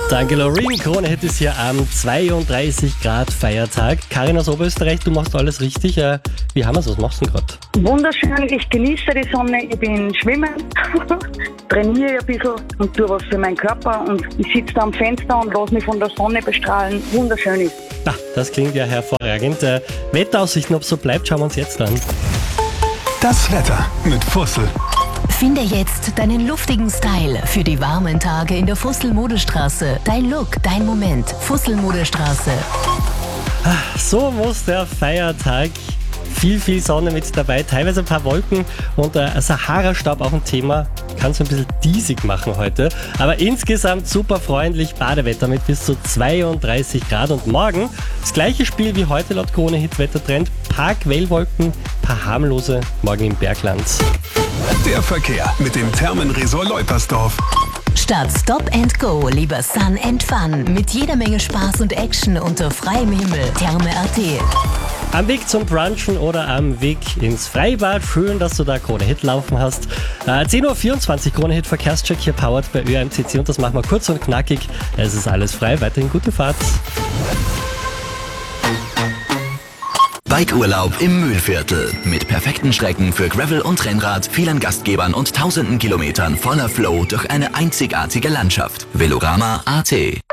Danke, Loreen. Krone-Hit ist hier am 32 Grad Feiertag. Karin aus Oberösterreich, du machst alles richtig. Wie haben wir es? Was machst du denn gerade? Wunderschön, ich genieße die Sonne, ich bin schwimmen, trainiere ein bisschen und tue was für meinen Körper und ich sitze da am Fenster und lasse mich von der Sonne bestrahlen. Wunderschön ist. Das klingt ja hervorragend. Wetteraussichten, ob es so bleibt, schauen wir uns jetzt an. Das Wetter mit Fussel. Finde jetzt deinen luftigen Style für die warmen Tage in der Fussel-Modestraße. Dein Look, dein Moment. Fussel-Modestraße. So muss der Feiertag. Viel Sonne mit dabei, teilweise ein paar Wolken und Sahara-Staub auch ein Thema. Kann es ein bisschen diesig machen heute. Aber insgesamt super freundlich, Badewetter mit bis zu 32 Grad. Und morgen das gleiche Spiel wie heute laut Krone-Hit-Wettertrend. Paar Quellwolken, paar harmlose, morgen im Bergland. Der Verkehr mit dem Thermenresort Leupersdorf. Statt Stop and Go, lieber Sun and Fun. Mit jeder Menge Spaß und Action unter freiem Himmel. Therme.at. Am Weg zum Brunchen oder am Weg ins Freibad. Schön, dass du da Krone-Hit laufen hast. 10.24 Uhr Krone-Hit Verkehrscheck hier powered bei ÖMCC und das machen wir kurz und knackig. Es ist alles frei. Weiterhin gute Fahrt. Bikeurlaub im Mühlviertel. Mit perfekten Strecken für Gravel und Rennrad, vielen Gastgebern und tausenden Kilometern voller Flow durch eine einzigartige Landschaft. Velorama.at.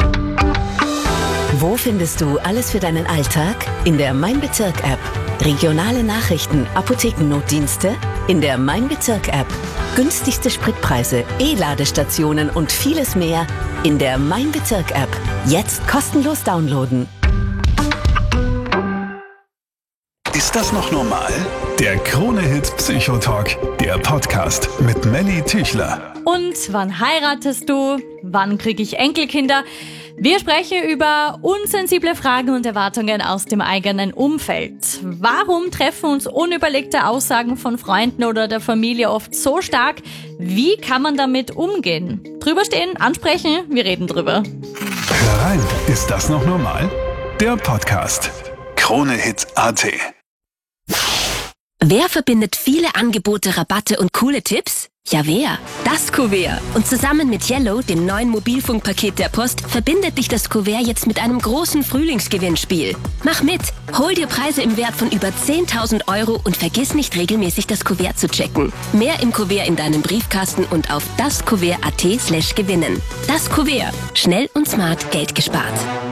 Wo findest du alles für deinen Alltag? In der Mein Bezirk-App. Regionale Nachrichten, Apothekennotdienste? In der Mein Bezirk-App. Günstigste Spritpreise, E-Ladestationen und vieles mehr. In der Mein Bezirk-App. Jetzt kostenlos downloaden. Ist das noch normal? Der Krone-Hit Psychotalk, der Podcast mit Melly Tüchler. Und wann heiratest du? Wann kriege ich Enkelkinder? Wir sprechen über unsensible Fragen und Erwartungen aus dem eigenen Umfeld. Warum treffen uns unüberlegte Aussagen von Freunden oder der Familie oft so stark? Wie kann man damit umgehen? Drüberstehen, ansprechen, wir reden drüber. Hör rein, ist das noch normal? Der Podcast. Krone-Hit.at. Wer verbindet viele Angebote, Rabatte und coole Tipps? Ja, wer? Das Kuvert. Und zusammen mit Yellow, dem neuen Mobilfunkpaket der Post, verbindet dich das Kuvert jetzt mit einem großen Frühlingsgewinnspiel. Mach mit! Hol dir Preise im Wert von über 10.000 Euro und vergiss nicht regelmäßig das Kuvert zu checken. Mehr im Kuvert in deinem Briefkasten und auf daskuvert.at/gewinnen. Das Kuvert. Schnell und smart Geld gespart.